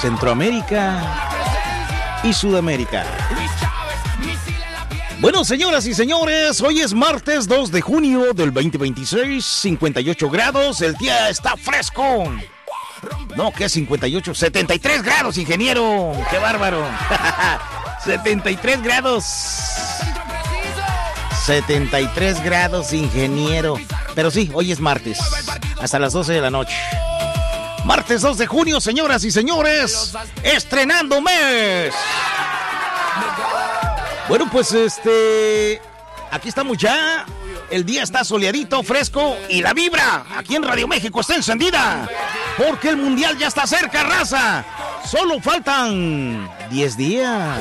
Centroamérica y Sudamérica. Bueno, señoras y señores, hoy es martes 2 de junio del 2026, 58 grados, el día está fresco. No, ¿qué es 58? 73 grados, ingeniero. ¡Qué bárbaro! 73 grados. 73 grados, ingeniero. Pero sí, hoy es martes, hasta las 12 de la noche. Martes 2 de junio, señoras y señores, estrenando mes. Bueno, pues aquí estamos ya. El día está soleadito, fresco y la vibra aquí en Radio México está encendida. Porque el mundial ya está cerca, raza. Solo faltan 10 días.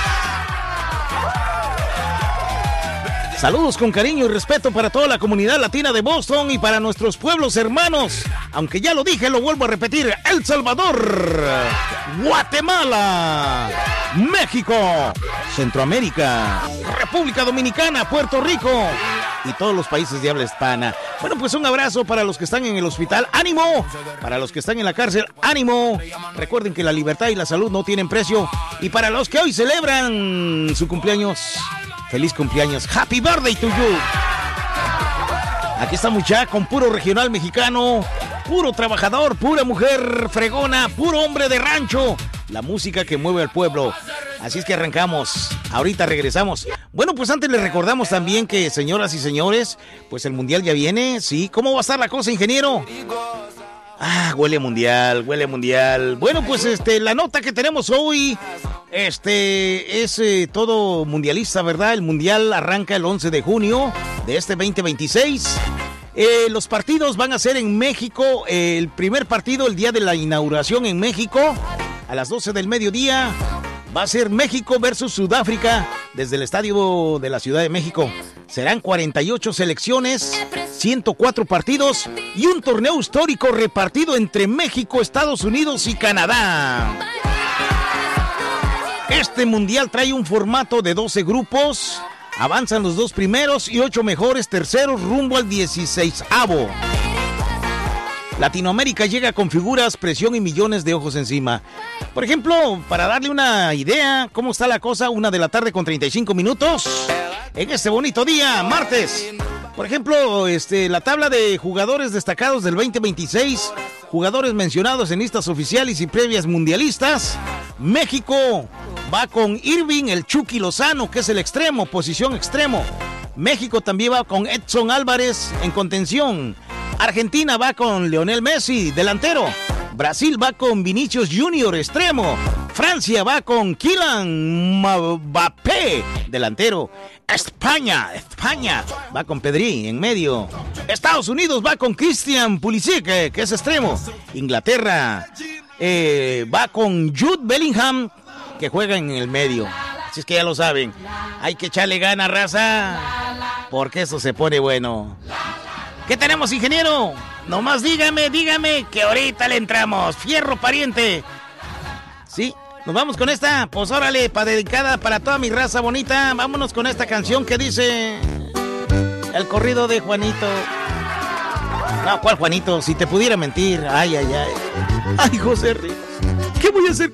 Saludos con cariño y respeto para toda la comunidad latina de Boston y para nuestros pueblos hermanos. Aunque ya lo dije, lo vuelvo a repetir. El Salvador, Guatemala, México, Centroamérica, República Dominicana, Puerto Rico y todos los países de habla hispana. Bueno, pues un abrazo para los que están en el hospital, ¡ánimo! Para los que están en la cárcel, ¡ánimo! Recuerden que la libertad y la salud no tienen precio. Y para los que hoy celebran su cumpleaños, ¡feliz cumpleaños! ¡Happy birthday to you! Aquí estamos ya con puro regional mexicano, puro trabajador, pura mujer fregona, puro hombre de rancho. La música que mueve al pueblo. Así es que arrancamos. Ahorita regresamos. Bueno, pues antes les recordamos también que, señoras y señores, pues el mundial ya viene, ¿sí? ¿Cómo va a estar la cosa, ingeniero? Huele mundial, huele mundial. Bueno, pues la nota que tenemos hoy, es todo mundialista, ¿verdad? El mundial arranca el 11 de junio de este 2026. Los partidos van a ser en México. El primer partido, el día de la inauguración en México, a las 12 del mediodía, va a ser México versus Sudáfrica desde el estadio de la Ciudad de México. Serán 48 selecciones, 104 partidos y un torneo histórico repartido entre México, Estados Unidos y Canadá. Este mundial trae un formato de 12 grupos. Avanzan los 2 primeros y 8 mejores terceros rumbo al 16avo. Latinoamérica llega con figuras, presión y millones de ojos encima. Por ejemplo, para darle una idea, ¿cómo está la cosa? 1:35 p.m. En este bonito día, martes. Por ejemplo, la tabla de jugadores destacados del 2026, jugadores mencionados en listas oficiales y previas mundialistas. México va con Irving, el Chucky Lozano, que es el extremo, posición extremo. México también va con Edson Álvarez en contención. Argentina va con Lionel Messi, delantero. Brasil va con Vinicius Junior, extremo. Francia va con Kylian Mbappé, delantero. España va con Pedri en medio. Estados Unidos va con Christian Pulisic, que es extremo. Inglaterra va con Jude Bellingham, que juega en el medio. Así es que ya lo saben. Hay que echarle ganas, raza, porque eso se pone bueno. ¿Qué tenemos, ingeniero? Nomás dígame, que ahorita le entramos. Fierro pariente. Sí, nos vamos con esta. Pues órale, dedicada para toda mi raza bonita. Vámonos con esta canción que dice el corrido de Juanito. No, ¿cuál Juanito? Si te pudiera mentir. Ay, José Ríos. ¿Qué voy a hacer?